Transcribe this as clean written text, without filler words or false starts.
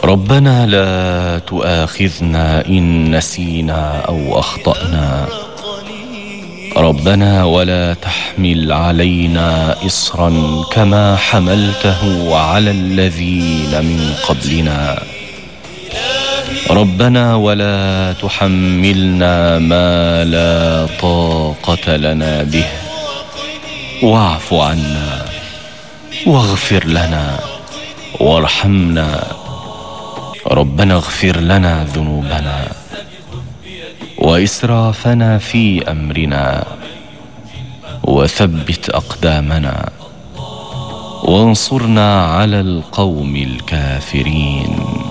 ربنا لا تؤاخذنا إن نسينا أو أخطأنا. ربنا ولا تحمل علينا إصرا كما حملته على الذين من قبلنا. ربنا ولا تحملنا ما لا طاقة لنا به، واعف عنا واغفر لنا وارحمنا. ربنا اغفر لنا ذنوبنا وإسرافنا في أمرنا، وثبت أقدامنا وانصرنا على القوم الكافرين.